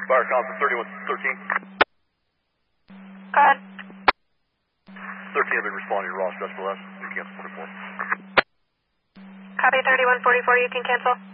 Fire comms at 3113. Go ahead. 13 have been responding to Ross Just for less. You cancel 44. Copy 3144, you can cancel.